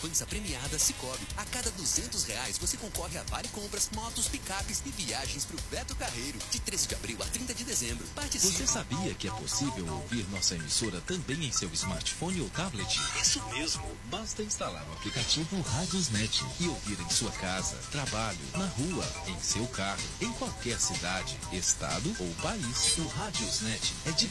poupança premiada Sicoob. A cada R$ 200 você concorre a vale compras, motos, picapes e viagens pro Beto Carreiro. De 13 de abril a 30 de dezembro. Participe. Você sabia que é possível ouvir nossa emissora também em seu smartphone ou tablet? Isso mesmo. Basta instalar o aplicativo Radiosnet e ouvir em sua casa, trabalho, na rua, em seu carro, em qualquer cidade, estado ou país. O Radiosnet é de